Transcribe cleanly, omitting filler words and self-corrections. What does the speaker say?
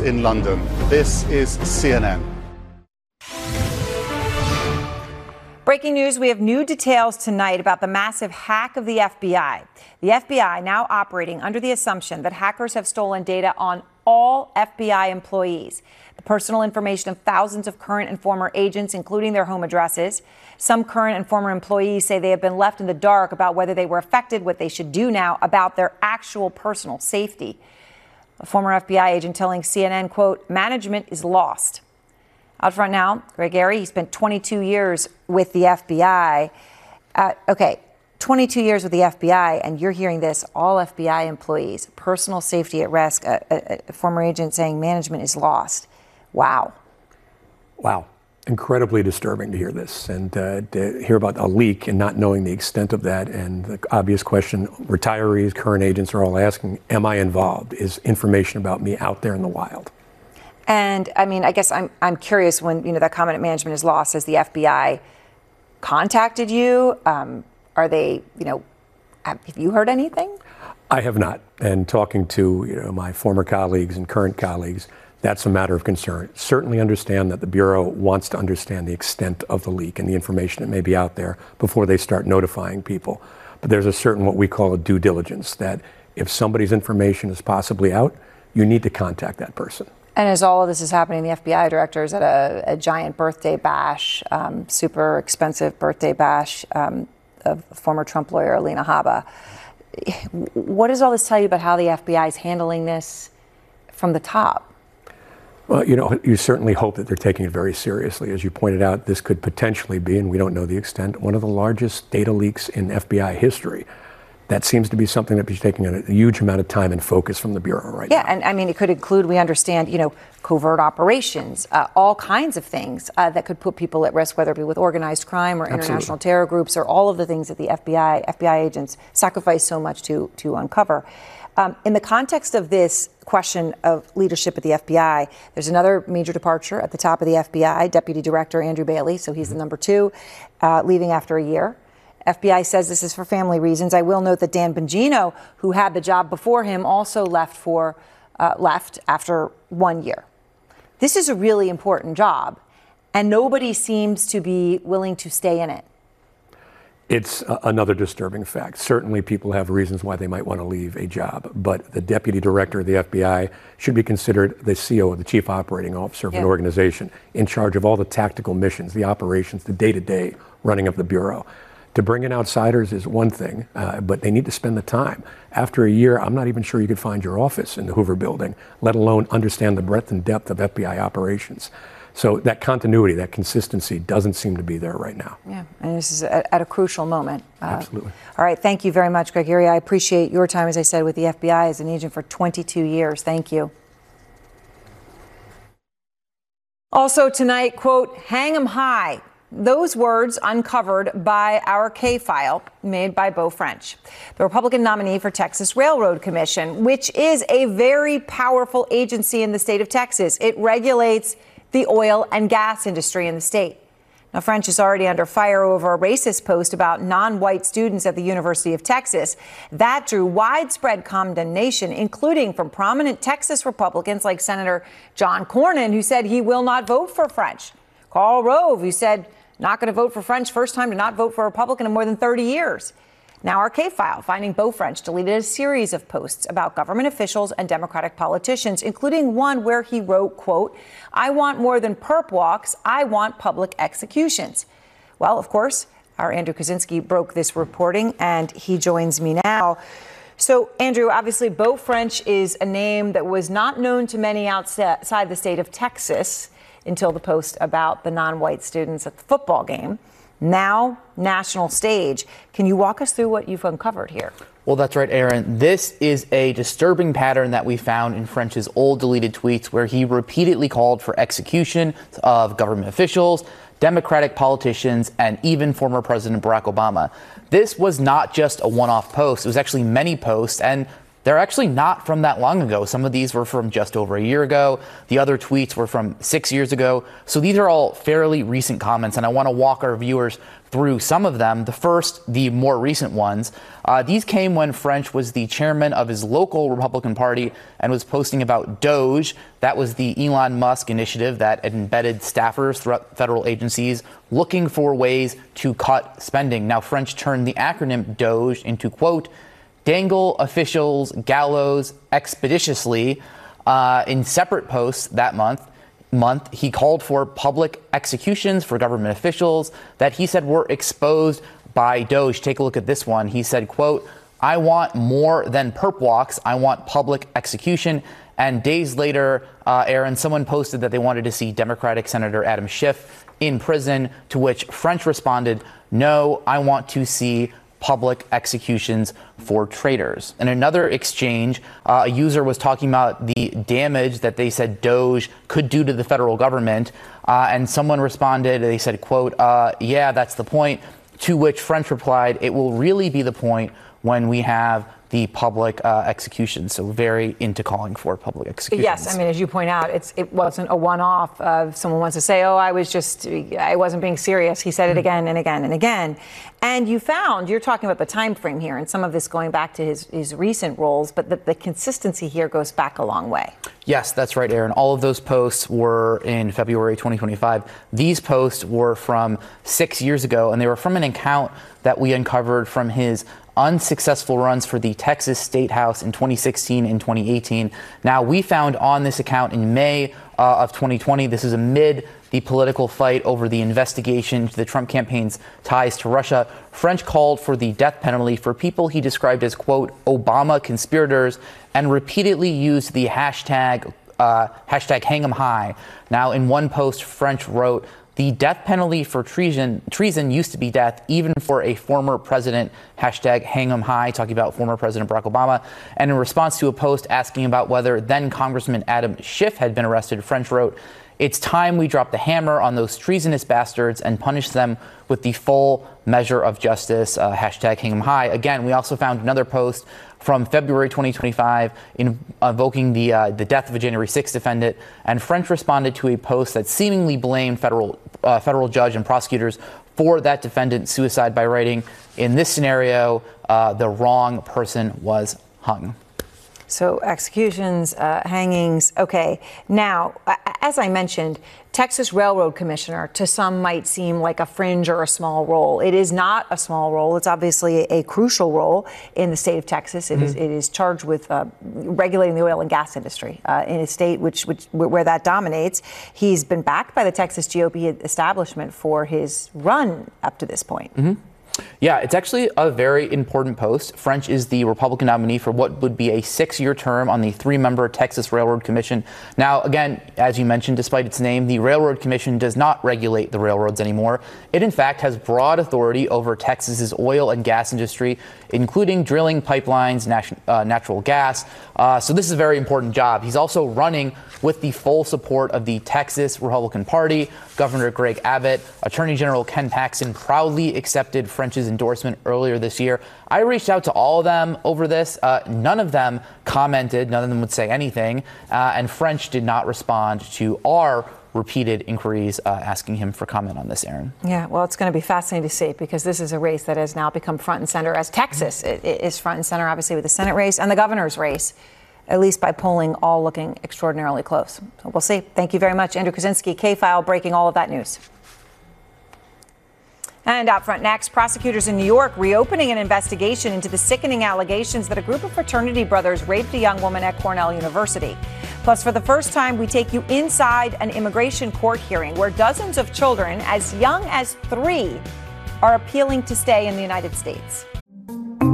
in London. This is CNN. Breaking news, we have new details tonight about the massive hack of the FBI. The FBI now operating under the assumption that hackers have stolen data on all FBI employees, the personal information of thousands of current and former agents, including their home addresses. Some current and former employees say they have been left in the dark about whether they were affected, what they should do now about their actual personal safety. A former FBI agent telling CNN, quote, "Management is lost." Out front now, Greg Gary, he spent 22 years with the FBI. 22 years with the FBI, and you're hearing this, all FBI employees, personal safety at risk, a former agent saying management is lost. Wow. Wow. Incredibly disturbing to hear this and to hear about a leak and not knowing the extent of that. And the obvious question retirees, current agents are all asking, am I involved? Is information about me out there in the wild? And I mean, I guess I'm curious when, that comment management is lost, has the FBI contacted you? Are they, have you heard anything? I have not. And talking to, my former colleagues and current colleagues, that's a matter of concern. Certainly understand that the Bureau wants to understand the extent of the leak and the information that may be out there before they start notifying people. But there's a certain what we call a due diligence that if somebody's information is possibly out, you need to contact that person. And as all of this is happening, the FBI director is at a giant birthday bash, super expensive birthday bash of former Trump lawyer Alina Habba. What does all this tell you about how the FBI is handling this from the top? Well, you certainly hope that they're taking it very seriously. As you pointed out, this could potentially be, and we don't know the extent, one of the largest data leaks in FBI history. That seems to be something that is taking a huge amount of time and focus from the Bureau right now. Yeah, and I mean, it could include, we understand, covert operations, all kinds of things that could put people at risk, whether it be with organized crime or international terror groups or all of the things that the FBI agents sacrifice so much to uncover. In the context of this question of leadership at the FBI, there's another major departure at the top of the FBI, Deputy Director Andrew Bailey, so he's the number 2, leaving after a year. FBI says this is for family reasons. I will note that Dan Bongino, who had the job before him, also left after 1 year. This is a really important job, and nobody seems to be willing to stay in it. It's another disturbing fact. Certainly people have reasons why they might want to leave a job, but the deputy director of the FBI should be considered the CEO, the chief operating officer of an organization, in charge of all the tactical missions, the operations, the day-to-day running of the Bureau. To bring in outsiders is one thing, but they need to spend the time. After a year, I'm not even sure you could find your office in the Hoover Building, let alone understand the breadth and depth of FBI operations. So that continuity, that consistency doesn't seem to be there right now. Yeah, and this is at a crucial moment. Absolutely. All right, thank you very much, Greg Gary. I appreciate your time, as I said, with the FBI as an agent for 22 years. Thank you. Also tonight, quote, hang 'em high. Those words uncovered by our K-file made by Beau French, the Republican nominee for Texas Railroad Commission, which is a very powerful agency in the state of Texas. It regulates the oil and gas industry in the state. Now, French is already under fire over a racist post about non-white students at the University of Texas. That drew widespread condemnation, including from prominent Texas Republicans like Senator John Cornyn, who said he will not vote for French. Karl Rove, who said not going to vote for French, first time to not vote for a Republican in more than 30 years. Now our K-file finding Beau French deleted a series of posts about government officials and Democratic politicians, including one where he wrote, quote, I want more than perp walks. I want public executions. Well, of course, our Andrew Kaczynski broke this reporting, and he joins me now. So, Andrew, obviously, Beau French is a name that was not known to many outside the state of Texas until the post about the non-white students at the football game. Now, national stage. Can you walk us through what you've uncovered here? Well, that's right, Aaron. This is a disturbing pattern that we found in French's old deleted tweets where he repeatedly called for execution of government officials, Democratic politicians, and even former President Barack Obama. This was not just a one-off post. It was actually many posts, and they're actually not from that long ago. Some of these were from just over a year ago. The other tweets were from 6 years ago. So these are all fairly recent comments, and I want to walk our viewers through some of them. The first, the more recent ones, these came when French was the chairman of his local Republican Party and was posting about Doge. That was the Elon Musk initiative that embedded staffers throughout federal agencies looking for ways to cut spending. Now, French turned the acronym Doge into, quote, dangle officials gallows expeditiously. In separate posts that month, he called for public executions for government officials that he said were exposed by Doge. Take a look at this one. He said, quote, I want more than perp walks. I want public execution. And days later, Aaron, someone posted that they wanted to see Democratic Senator Adam Schiff in prison, to which French responded, no, I want to see public executions for traitors. In another exchange, a user was talking about the damage that they said Doge could do to the federal government. And someone responded, they said, quote, yeah, that's the point. To which French replied, it will really be the point when we have the public execution. So very into calling for public executions. Yes, I mean, as you point out, it wasn't a one-off. Someone wants to say, oh, I wasn't being serious. He said it again and again and again. And you're talking about the time frame here, and some of this going back to his recent roles, but the consistency here goes back a long way. Yes, that's right, Aaron. All of those posts were in February 2025. These posts were from 6 years ago, and they were from an account that we uncovered from his unsuccessful runs for the Texas State House in 2016 and 2018. Now, we found on this account in May of 2020, this is amid the political fight over the investigation into the Trump campaign's ties to Russia, French called for the death penalty for people he described as, quote, Obama conspirators, and repeatedly used the hashtag hang 'em high. Now, in one post, French wrote, the death penalty for treason used to be death, even for a former president, hashtag hang 'em high, talking about former President Barack Obama. And in response to a post asking about whether then Congressman Adam Schiff had been arrested, French wrote, it's time we drop the hammer on those treasonous bastards and punish them with the full measure of justice, hashtag hang 'em high. Again, we also found another post from February 2025 invoking the death of a January 6th defendant, and French responded to a post that seemingly blamed federal judge and prosecutors for that defendant's suicide by writing, in this scenario, the wrong person was hung. So executions, hangings. OK, now, as I mentioned, Texas Railroad Commissioner to some might seem like a fringe or a small role. It is not a small role. It's obviously a crucial role in the state of Texas. It is charged with regulating the oil and gas industry in a state where that dominates. He's been backed by the Texas GOP establishment for his run up to this point. Yeah, it's actually a very important post. French is the Republican nominee for what would be a 6-year term on the 3-member Texas Railroad Commission. Now, again, as you mentioned, despite its name, the Railroad Commission does not regulate the railroads anymore. It, in fact, has broad authority over Texas's oil and gas industry, including drilling pipelines, natural gas. So this is a very important job. He's also running with the full support of the Texas Republican Party. Governor Greg Abbott, Attorney General Ken Paxton proudly accepted French's endorsement earlier this year. I reached out to all of them over this. None of them commented. None of them would say anything. And French did not respond to our repeated inquiries asking him for comment on this, Aaron. Yeah, well, it's going to be fascinating to see, because this is a race that has now become front and center, as Texas is front and center, obviously, with the Senate race and the governor's race, at least by polling, all looking extraordinarily close. So we'll see. Thank you very much, Andrew Kaczynski, K-File, breaking all of that news. And up front next, prosecutors in New York reopening an investigation into the sickening allegations that a group of fraternity brothers raped a young woman at Cornell University. Plus, for the first time, we take you inside an immigration court hearing where dozens of children as young as 3 are appealing to stay in the United States.